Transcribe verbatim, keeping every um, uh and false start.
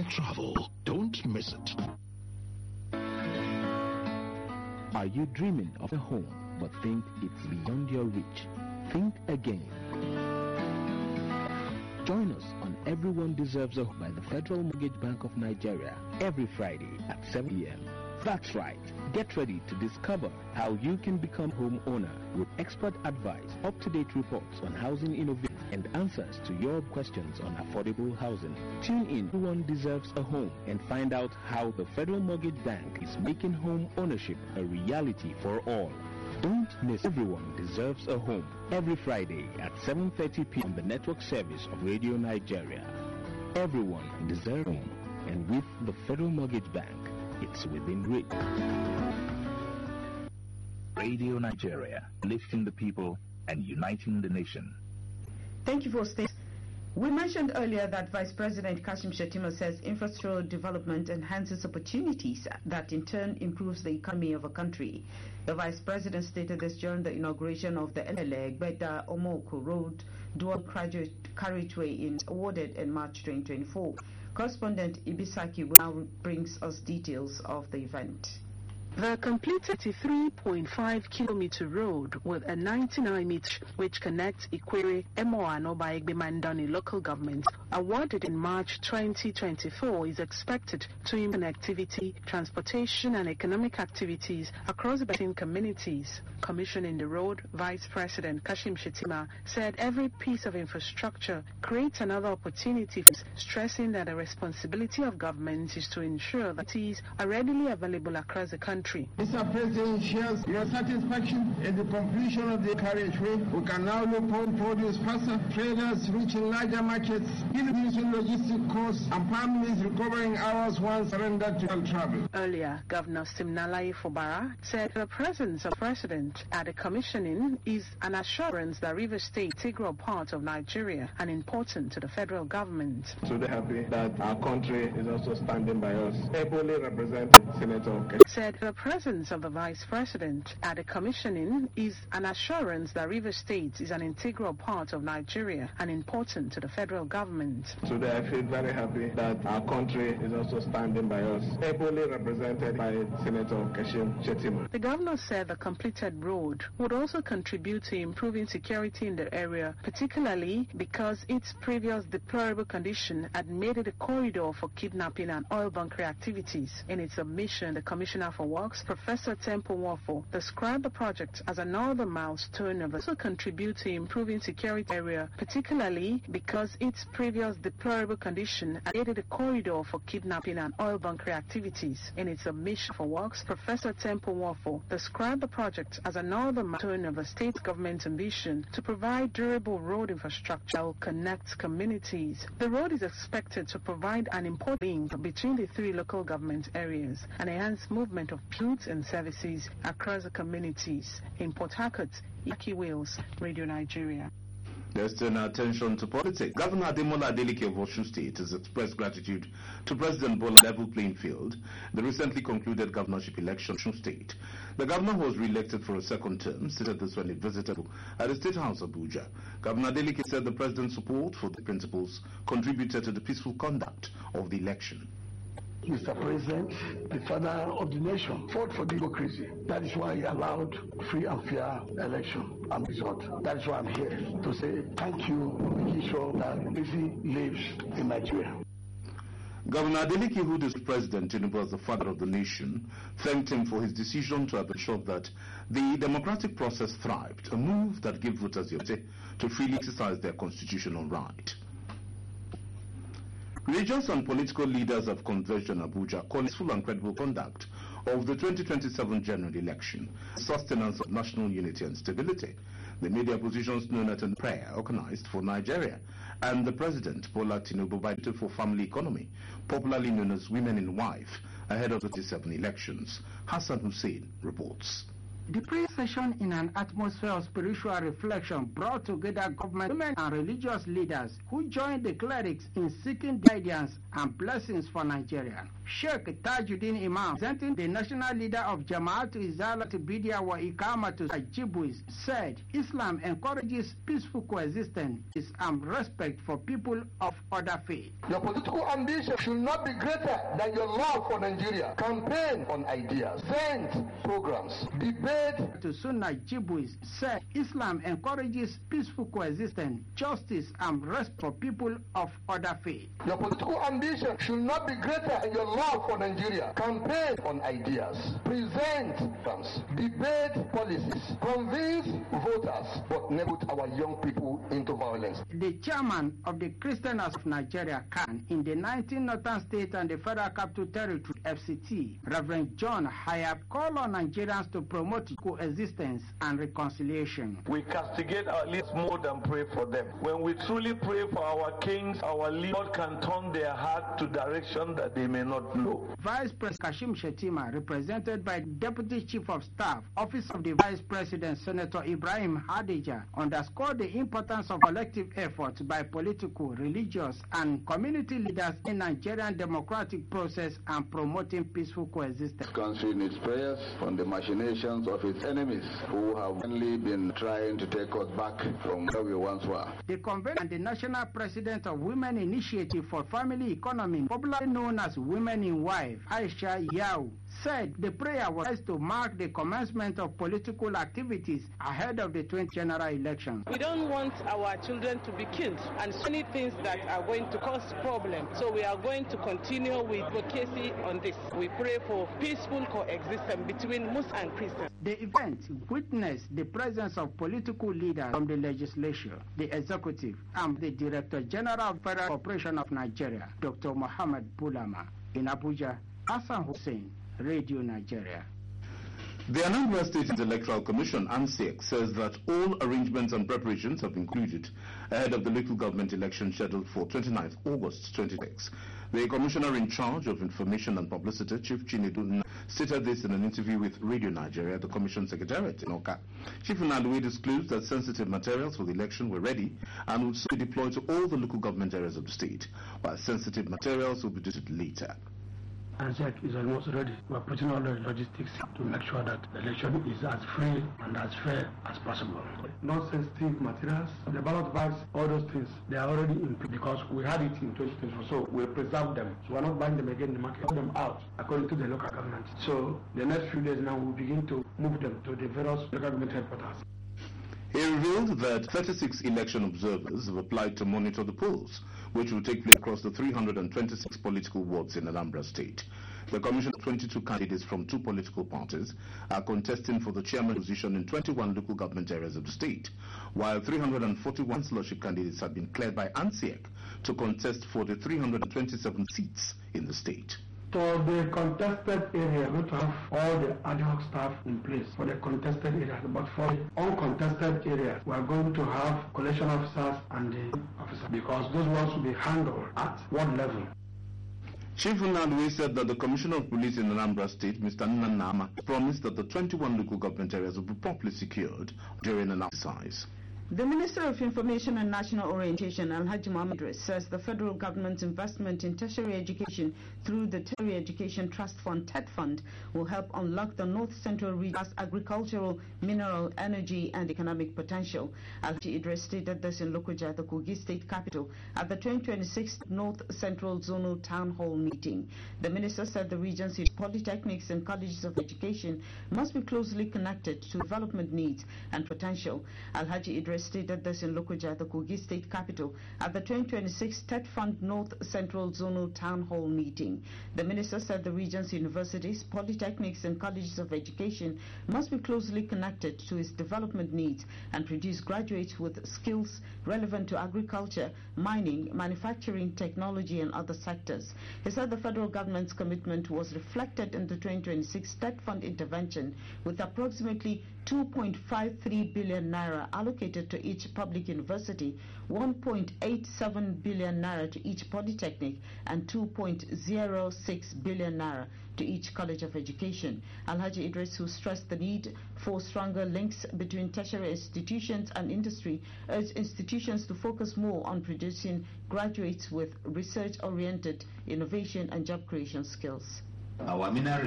travel. Don't miss it. Are you dreaming of a home but think it's beyond your reach? Think again. Join us on Everyone Deserves a Home by the Federal Mortgage Bank of Nigeria every Friday at seven p m That's right. Get ready to discover how you can become homeowner with expert advice, up-to-date reports on housing innovation, and answers to your questions on affordable housing. Tune in. Everyone Deserves a Home and find out how the Federal Mortgage Bank is making home ownership a reality for all. Don't miss Everyone Deserves a Home every Friday at seven thirty p m on the network service of Radio Nigeria. Everyone deserves a home, and with the Federal Mortgage Bank, it's within reach. Radio Nigeria, lifting the people and uniting the nation. Thank you for staying. We mentioned earlier that Vice President Kashim Shettima says infrastructural development enhances opportunities that in turn improves the economy of a country. The Vice President stated this during the inauguration of the Elele-Gbeda Omoko Road dual carriageway in awarded in March twenty twenty-four. Correspondent Ibisaki now brings us details of the event. The completed thirty-three point five kilometer road with a ninety-nine meter which connects Ikwere, Emoano by Egbemandani local government, awarded in March twenty twenty-four, is expected to improve connectivity, transportation and economic activities across the Basin communities. Commissioning the road, Vice President Kashim Shettima said every piece of infrastructure creates another opportunity, stressing that the responsibility of government is to ensure that these are readily available across the country. Mister President shares your satisfaction in the completion of the carriageway. We can now look home produce faster, traders reaching larger markets, reducing logistic costs, and families recovering hours once surrendered to travel. Earlier, Governor Siminalayi Fubara said the presence of the President at the commissioning is an assurance that Rivers State is an integral part of Nigeria and important to the federal government. So they're happy that our country is also standing by us. Ably represented Senator said the presence of the Vice President at the commissioning is an assurance that Rivers State is an integral part of Nigeria and important to the federal government. Today I feel very happy that our country is also standing by us, ably represented by Senator Kashim Shettima. The governor said the completed road would also contribute to improving security in the area, particularly because its previous deplorable condition had made it a corridor for kidnapping and oil bunkering activities. In its submission, the Commissioner for Works, Professor Temple Wafo, described the project as another milestone of also contribute to improving security area, particularly because its previous deplorable condition had made it a corridor for kidnapping and oil bunkering activities. In its submission for Works, Professor Temple Wafo described the project as another milestone of the state government's ambition to provide durable road infrastructure that will connect communities. The road is expected to provide an important link between the three local government areas and enhance movement of goods and services across the communities. In Port Harcourt, Yaki Wales, Radio Nigeria. There's still attention to politics. Governor Ademola Adeleke of Osun State has expressed gratitude to President Bola level playing field the recently concluded governorship election in Osun State. The governor was re-elected for a second term, stated this when he visited at the State House Abuja. Governor Adeleke said the president's support for the principles contributed to the peaceful conduct of the election. Mister President, the father of the nation, fought for democracy. That is why he allowed free and fair election and result. That is why I'm here to say thank you for making sure that democracy lives in Nigeria. Governor Adeleke, who is President Tinubu as the father of the nation, thanked him for his decision to have ensured that the democratic process thrived, a move that gave voters the ability to freely exercise their constitutional right. Religious and political leaders have converged on Abuja calling full and credible conduct of the twenty twenty-seven general election, sustenance of national unity and stability. The media positions known at a prayer organized for Nigeria and the President Bola Tinubu by the for family economy, popularly known as Women in Wife, ahead of the twenty twenty-seven elections. Hassan Hussein reports. The prayer session, in an atmosphere of spiritual reflection, brought together government, women and religious leaders who joined the clerics in seeking guidance and blessings for Nigeria. Sheikh Tajuddin Imam, presenting the national leader of Jama'at Izalat Bidia wa Ikamatu Jibwis, said Islam encourages peaceful coexistence and respect for people of other faith. Your political ambition should not be greater than your love for Nigeria. Campaign on ideas, send programs, debate. To Sunnah Jibwis said Islam encourages peaceful coexistence, justice and respect for people of other faith. Your political ambition should not be greater than your love for Nigeria. Campaign on ideas, present programs, debate policies, convince voters, but never put our young people into violence. The chairman of the Christian Association of Nigeria, C A N, in the nineteen northern states and the Federal Capital Territory, F C T, Reverend John Hayab, called on Nigerians to promote coexistence and reconciliation. We castigate our leaders more than pray for them. When we truly pray for our kings, our leaders can turn their heart to direction that they may not know. Vice President Kashim Shettima, represented by Deputy Chief of Staff, Office of the Vice President, Senator Ibrahim Hadija, underscored the importance of collective efforts by political, religious, and community leaders in Nigerian democratic process and promoting peaceful coexistence. The country needs prayers from the machinations of its enemies who have only been trying to take us back from where we once were. The convener and the national president of Women Initiative for Family Economy, popularly known as Women in Wife, Aisha Yao, said the prayer was to mark the commencement of political activities ahead of the twentieth general election. We don't want our children to be killed and so many things that are going to cause problems. So we are going to continue with advocacy on this. We pray for peaceful coexistence between Muslims and Christians. The event witnessed the presence of political leaders from the legislature, the executive, and the Director General of Federal Corporation of Nigeria, Doctor Muhammad Bulama. In Abuja, Hassan Hussein, Radio Nigeria. The Anambra State Electoral Commission, ANSEC, says that all arrangements and preparations have been concluded ahead of the local government election scheduled for twenty-ninth August twenty-six. The commissioner in charge of information and publicity, Chief Chinedu, stated this in an interview with Radio Nigeria, the commission secretariat in Oka. Chief Nalue disclosed that sensitive materials for the election were ready and would soon be deployed to all the local government areas of the state, while sensitive materials will be distributed later. ANSEC is almost ready. We are putting all the logistics to make sure that the election is as free and as fair as possible. No sensitive materials, the ballot bags, all those things, they are already in place because we had it in twenty twenty-four, so we preserve them. So we are not buying them again in the market, put them out according to the local government. So the next few days now we'll begin to move them to the various local government headquarters. He revealed that thirty-six election observers have applied to monitor the polls, which will take place across the three hundred twenty-six political wards in Anambra State. The commission of twenty-two candidates from two political parties are contesting for the chairman position in twenty-one local government areas of the state, while three hundred forty-one councillorship candidates have been cleared by ANSEC to contest for the three hundred twenty-seven seats in the state. For the contested area, we have to have all the ad hoc staff in place for the contested areas. But for the uncontested areas, we are going to have collection officers and the officers because those ones will be handled at one level. Chief Nalue said that the Commissioner of Police in Anambra State, Mister Nnanama, promised that the twenty-one local government areas will be properly secured during an exercise. The Minister of Information and National Orientation, Alhaji Mohammed Idris, says the federal government's investment in tertiary education through the Tertiary Education Trust Fund, TED Fund, will help unlock the North Central region's agricultural, mineral, energy and economic potential. Alhaji Idris stated this in Lokoja, the Kogi State capital, at the twenty twenty-six North Central Zonal Town Hall meeting. The minister said the region's polytechnics and colleges of education must be closely connected to development needs and potential. Alhaji Idris stated this in Lokoja, the Kogi State capital, at the twenty twenty-six TED Fund North Central Zonal Town Hall meeting. The minister said the region's universities, polytechnics and colleges of education must be closely connected to its development needs and produce graduates with skills relevant to agriculture, mining, manufacturing, technology and other sectors. He said the federal government's commitment was reflected in the twenty twenty-six TED Fund intervention, with approximately two point five three billion naira allocated to each public university, one point eight seven billion naira to each polytechnic, and two point zero six billion naira to each college of education. Alhaji Idris, who stressed the need for stronger links between tertiary institutions and industry, urged institutions to focus more on producing graduates with research-oriented innovation and job creation skills. Our mineral